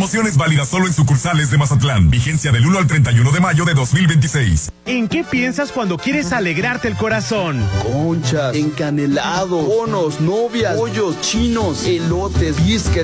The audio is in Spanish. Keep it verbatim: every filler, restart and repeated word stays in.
Promociones válidas solo en sucursales de Mazatlán. Vigencia del uno al treinta y uno de mayo de dos mil veintiséis. ¿En qué piensas cuando quieres alegrarte el corazón? Conchas, encanelado, bonos, novias, pollos, chinos, elotes, biscuits,